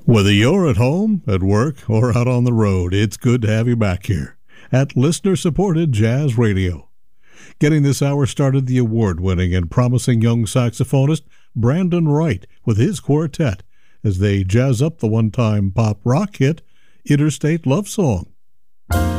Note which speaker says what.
Speaker 1: Whether you're at home, at work, or out on the road, it's good to have you back here at listener-supported Jazz Radio. Getting this hour started, the award-winning and promising young saxophonist Brandon Wright with his quartet as they jazz up the one-time pop rock hit Interstate Love Song.